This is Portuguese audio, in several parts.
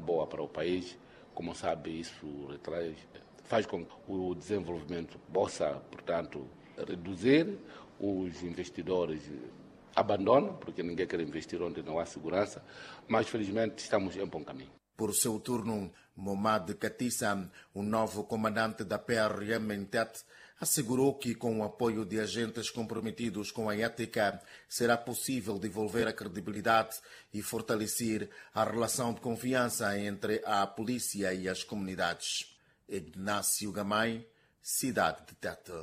boa para o país. Como sabe, isso faz com que o desenvolvimento possa, portanto, reduzir. Os investidores abandonam, porque ninguém quer investir onde não há segurança, mas felizmente estamos em bom caminho. Por seu turno, Momad Katissa, o novo comandante da PRM em Tete, assegurou que, com o apoio de agentes comprometidos com a ética, será possível devolver a credibilidade e fortalecer a relação de confiança entre a polícia e as comunidades. Ignácio Gamay, cidade de Tete.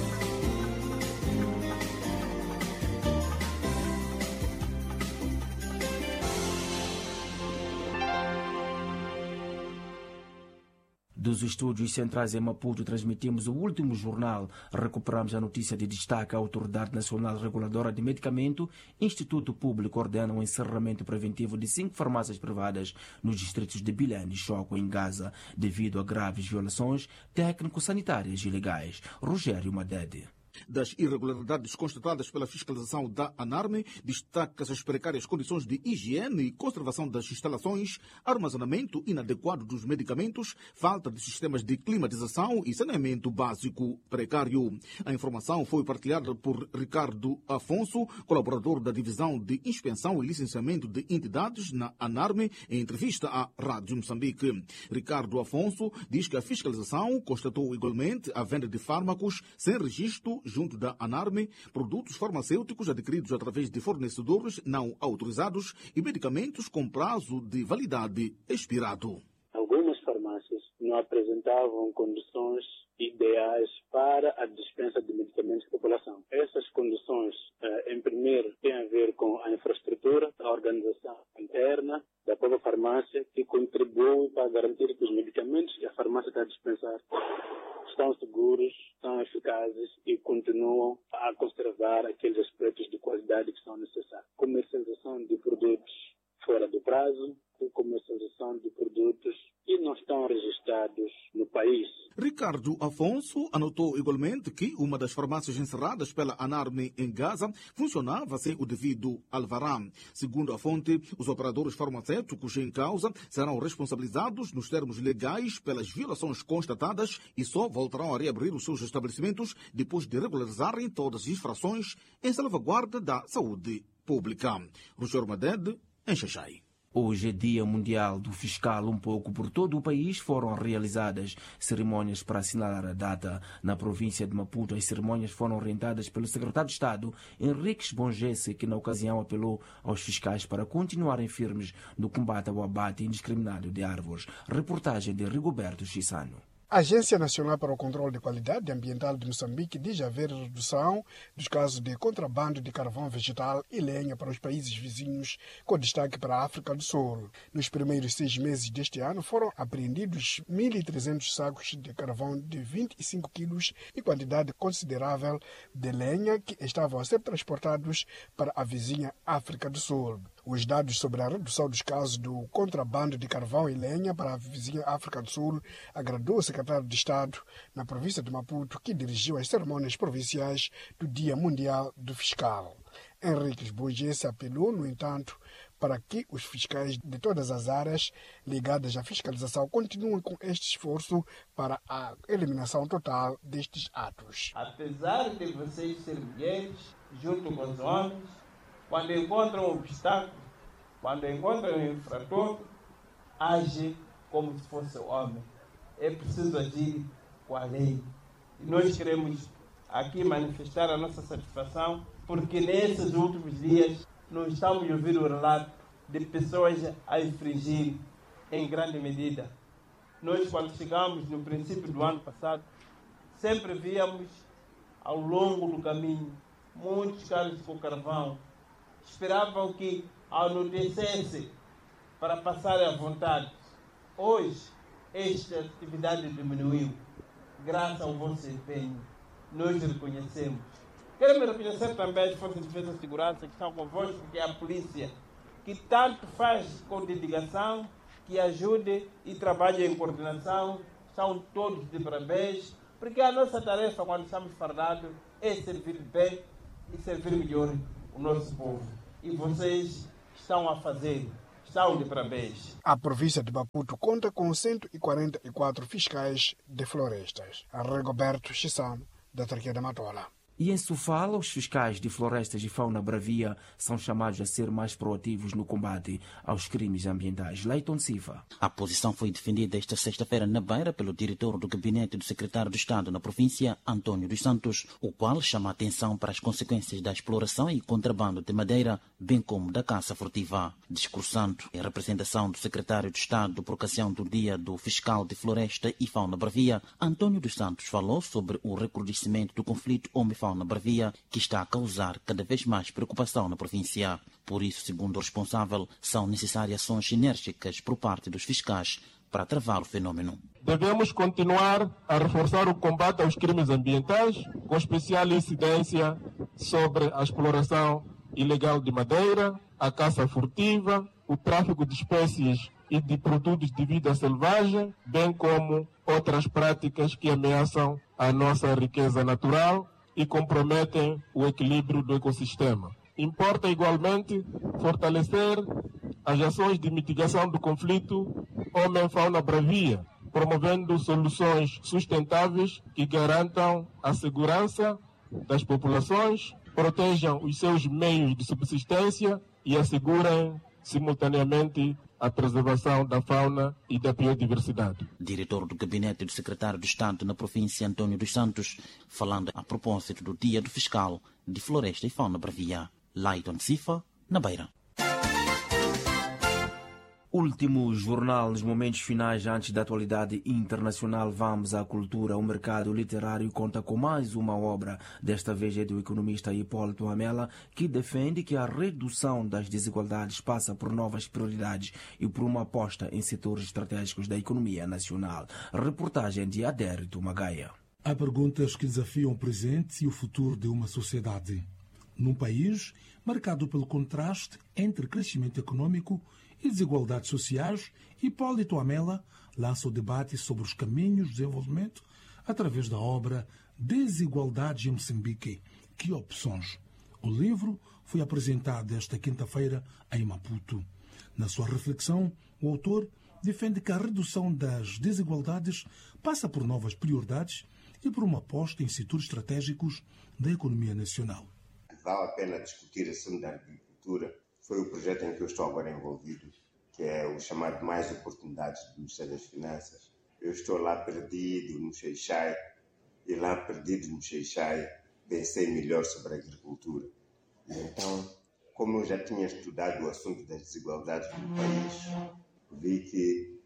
Dos estúdios centrais em Maputo, transmitimos o último jornal. Recuperamos a notícia de destaque. A Autoridade Nacional Reguladora de Medicamento, Instituto Público, ordena o encerramento preventivo de 5 farmácias privadas nos distritos de Bilene e Choco, em Gaza, devido a graves violações técnico-sanitárias ilegais. Rogério Madede. Das irregularidades constatadas pela fiscalização da ANARME, destaca-se as precárias condições de higiene e conservação das instalações, armazenamento inadequado dos medicamentos, falta de sistemas de climatização e saneamento básico precário. A informação foi partilhada por Ricardo Afonso, colaborador da Divisão de Inspeção e Licenciamento de Entidades na ANARME, em entrevista à Rádio Moçambique. Ricardo Afonso diz que a fiscalização constatou igualmente a venda de fármacos sem registro junto da ANARME, produtos farmacêuticos adquiridos através de fornecedores não autorizados e medicamentos com prazo de validade expirado. Algumas farmácias não apresentavam condições ideais para a dispensa de medicamentos à população. Essas condições, em primeiro, têm a ver com a infraestrutura, a organização interna da própria farmácia, que contribui para garantir que os medicamentos que a farmácia está a dispensar estão seguros, são eficazes e continuam a conservar aqueles aspectos de qualidade que são necessários. Comercialização de produtos fora do prazo, comercialização de produtos que não estão registrados no país. Ricardo Afonso anotou igualmente que uma das farmácias encerradas pela ANARME em Gaza funcionava sem o devido alvará. Segundo a fonte, os operadores farmacêuticos em causa serão responsabilizados nos termos legais pelas violações constatadas e só voltarão a reabrir os seus estabelecimentos depois de regularizarem todas as infrações em salvaguarda da saúde pública. Rogério Madede, em Xaxai. Hoje é Dia Mundial do Fiscal. Um pouco por todo o país foram realizadas cerimônias para assinalar a data. Na província de Maputo, as cerimônias foram orientadas pelo secretário de Estado, Henriques Bongesse, que na ocasião apelou aos fiscais para continuarem firmes no combate ao abate indiscriminado de árvores. Reportagem de Rigoberto Chissano. A Agência Nacional para o Controle de Qualidade Ambiental de Moçambique diz haver redução dos casos de contrabando de carvão vegetal e lenha para os países vizinhos, com destaque para a África do Sul. Nos primeiros 6 meses deste ano foram apreendidos 1.300 sacos de carvão de 25 quilos e quantidade considerável de lenha que estavam a ser transportados para a vizinha África do Sul. Os dados sobre a redução dos casos do contrabando de carvão e lenha para a vizinha África do Sul agradou o secretário de Estado na província de Maputo, que dirigiu as cerimônias provinciais do Dia Mundial do Fiscal. Henriques Bongesse apelou, no entanto, para que os fiscais de todas as áreas ligadas à fiscalização continuem com este esforço para a eliminação total destes atos. Apesar de vocês serem mulheres, junto com os homens, quando encontram um obstáculo, quando encontram um infrator, age como se fosse homem. É preciso agir com a lei. E nós queremos aqui manifestar a nossa satisfação, porque nesses últimos dias nós estamos a ouvir o relato de pessoas a infringir em grande medida. Nós, quando chegamos no princípio do ano passado, sempre víamos ao longo do caminho muitos carros com carvão. Esperavam que anoitecesse para passarem à vontade. Hoje, esta atividade diminuiu, graças ao vosso empenho. Nós reconhecemos. Quero reconhecer também as forças de defesa e segurança que estão convosco, que é a polícia, que tanto faz com dedicação, que ajude e trabalha em coordenação. São todos de parabéns, porque a nossa tarefa, quando estamos fardados, é servir bem e servir melhor o nosso povo. E vocês estão a fazer. Saúde para beijo. A província de Maputo conta com 144 fiscais de florestas. Rigoberto Chissano, da Autarquia da Matola. E em Sofala, os fiscais de florestas e fauna bravia são chamados a ser mais proativos no combate aos crimes ambientais. Leiton Sifa. A posição foi defendida esta sexta-feira na Beira pelo diretor do gabinete do secretário de Estado na província, Antônio dos Santos, o qual chama a atenção para as consequências da exploração e contrabando de madeira, bem como da caça furtiva. Discursando em representação do secretário de Estado por ocasião do Dia do Fiscal de Floresta e Fauna Bravia, Antônio dos Santos falou sobre o recrudescimento do conflito homem-fauna na Bravia, que está a causar cada vez mais preocupação na província. Por isso, segundo o responsável, são necessárias ações enérgicas por parte dos fiscais para travar o fenômeno. Devemos continuar a reforçar o combate aos crimes ambientais, com especial incidência sobre a exploração ilegal de madeira, a caça furtiva, o tráfico de espécies e de produtos de vida selvagem, bem como outras práticas que ameaçam a nossa riqueza natural e comprometem o equilíbrio do ecossistema. Importa igualmente fortalecer as ações de mitigação do conflito homem-fauna bravia, promovendo soluções sustentáveis que garantam a segurança das populações, protejam os seus meios de subsistência e assegurem simultaneamente a preservação da fauna e da biodiversidade. Diretor do gabinete do secretário de Estado na província, Antônio dos Santos, falando a propósito do Dia do Fiscal de Floresta e Fauna Bravia. Leiton Sifa, na Beira. Último jornal nos momentos finais antes da atualidade internacional. Vamos à cultura. O mercado literário conta com mais uma obra. Desta vez é do economista Hipólito Amela, que defende que a redução das desigualdades passa por novas prioridades e por uma aposta em setores estratégicos da economia nacional. Reportagem de Adérito Magaia. Há perguntas que desafiam o presente e o futuro de uma sociedade. Num país marcado pelo contraste entre crescimento econômico e desigualdades sociais, Hipólito Amela lança o debate sobre os caminhos de desenvolvimento através da obra Desigualdades em Moçambique. Que opções? O livro foi apresentado esta quinta-feira em Maputo. Na sua reflexão, o autor defende que a redução das desigualdades passa por novas prioridades e por uma aposta em setores estratégicos da economia nacional. Vale a pena discutir o assunto da agricultura. Foi o projeto em que eu estou agora envolvido, que é o chamado Mais Oportunidades do Ministério das Finanças. Eu estou lá perdido no Xai-Xai, e lá perdido no Xai-Xai pensei melhor sobre a agricultura. E então, como eu já tinha estudado o assunto das desigualdades do país, vi que,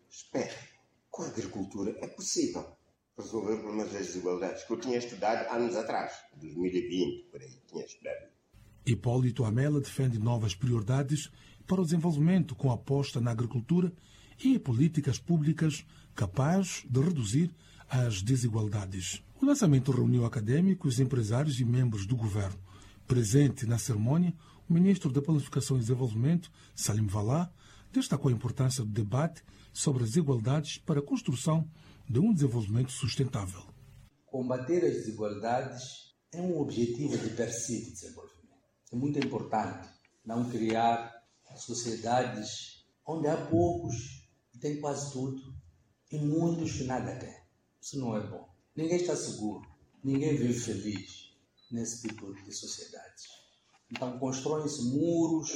com a agricultura é possível resolver o problema das desigualdades, que eu tinha estudado anos atrás, 2020, por aí, tinha estudado. Hipólito Amela defende novas prioridades para o desenvolvimento com aposta na agricultura e políticas públicas capazes de reduzir as desigualdades. O lançamento reuniu acadêmicos, empresários e membros do governo. Presente na cerimônia, o ministro da Planificação e Desenvolvimento, Salim Valá, destacou a importância do debate sobre as desigualdades para a construção de um desenvolvimento sustentável. Combater as desigualdades é um objetivo de per si de desenvolvimento. É muito importante não criar sociedades onde há poucos que têm quase tudo e muitos que nada têm. Isso não é bom. Ninguém está seguro, ninguém vive feliz nesse tipo de sociedades. Então constroem-se muros,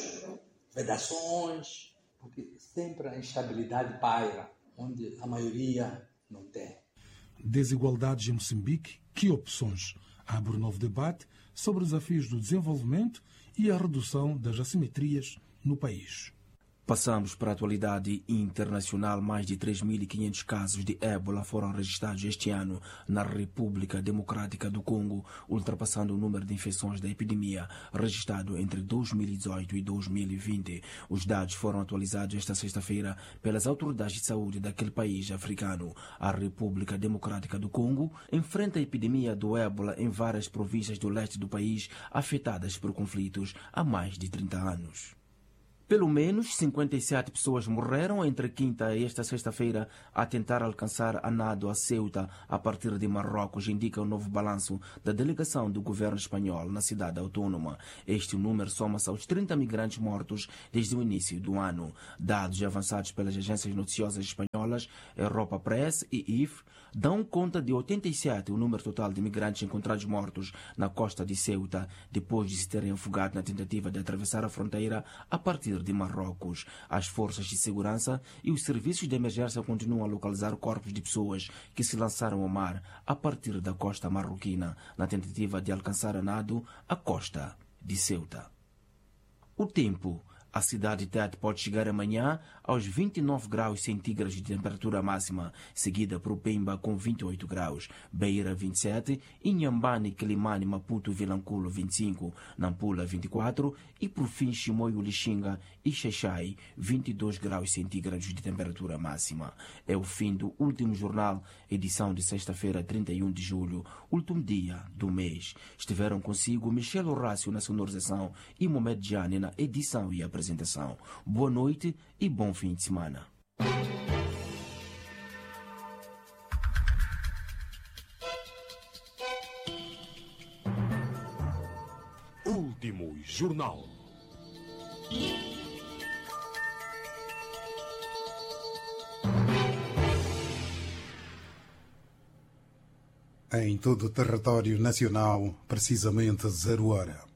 vedações, porque sempre a instabilidade paira, onde a maioria não tem. Desigualdades em Moçambique, que opções? Abre um novo debate sobre os desafios do desenvolvimento e a redução das assimetrias no país. Passamos para a atualidade internacional. Mais de 3.500 casos de ébola foram registrados este ano na República Democrática do Congo, ultrapassando o número de infecções da epidemia registrado entre 2018 e 2020. Os dados foram atualizados esta sexta-feira pelas autoridades de saúde daquele país africano. A República Democrática do Congo enfrenta a epidemia do ébola em várias províncias do leste do país afetadas por conflitos há mais de 30 anos. Pelo menos 57 pessoas morreram entre quinta e esta sexta-feira a tentar alcançar a nado a Ceuta a partir de Marrocos, indica o novo balanço da delegação do governo espanhol na cidade autónoma. Este número soma-se aos 30 migrantes mortos desde o início do ano. Dados avançados pelas agências noticiosas espanholas Europa Press e IF dão conta de 87 o número total de migrantes encontrados mortos na costa de Ceuta, depois de se terem afogado na tentativa de atravessar a fronteira a partir de Marrocos. As forças de segurança e os serviços de emergência continuam a localizar corpos de pessoas que se lançaram ao mar a partir da costa marroquina, na tentativa de alcançar a nado a costa de Ceuta. O tempo. A cidade de Tete pode chegar amanhã aos 29 graus centígrados de temperatura máxima, seguida por Pemba com 28 graus, Beira 27, Inhambane, Quilimane, Maputo, Vilanculo 25, Nampula 24 e por fim Chimoio, Lixinga e Xaixai 22 graus centígrados de temperatura máxima. É o fim do último jornal, edição de sexta-feira 31 de julho, último dia do mês. Estiveram consigo Michel Horácio na sonorização e Mohamed Diane na edição e apresentação. Boa noite e bom fim de semana. Último jornal. Em todo o território nacional, precisamente 0 hora.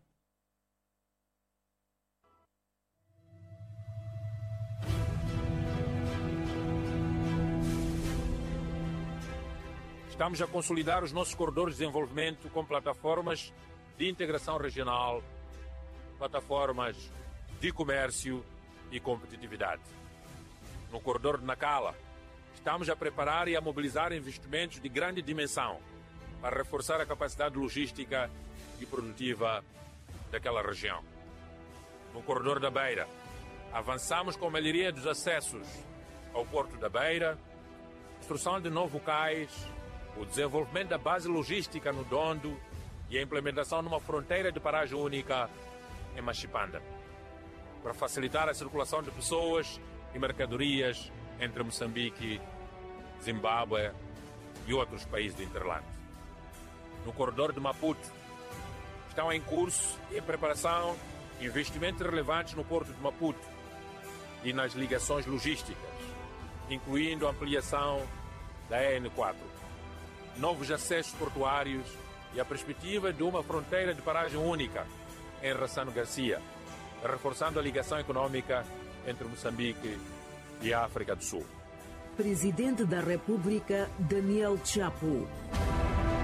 Estamos a consolidar os nossos corredores de desenvolvimento com plataformas de integração regional, plataformas de comércio e competitividade. No corredor de Nacala, estamos a preparar e a mobilizar investimentos de grande dimensão para reforçar a capacidade logística e produtiva daquela região. No corredor da Beira, avançamos com a melhoria dos acessos ao Porto da Beira, construção de novos cais, o desenvolvimento da base logística no Dondo e a implementação de uma fronteira de paragem única em Machipanda, para facilitar a circulação de pessoas e mercadorias entre Moçambique, Zimbábue e outros países do Interland. No corredor de Maputo, estão em curso e em preparação investimentos relevantes no Porto de Maputo e nas ligações logísticas, incluindo a ampliação da EN4, novos acessos portuários e a perspectiva de uma fronteira de paragem única em Raçano Garcia, reforçando a ligação econômica entre Moçambique e a África do Sul. Presidente da República, Daniel Chapo.